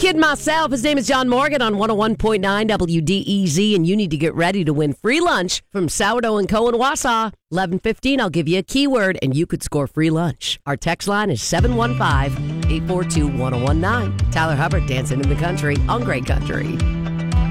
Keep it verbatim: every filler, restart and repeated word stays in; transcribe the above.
kidding myself. His name is John Morgan on one oh one point nine W D E Z, and you need to get ready to win free lunch from Sourdough and Co. in Wausau. eleven fifteen, I'll give you a keyword, and you could score free lunch. Our text line is seven one five, eight four two, one oh one nine. Tyler Hubbard dancing in the country on Great Country.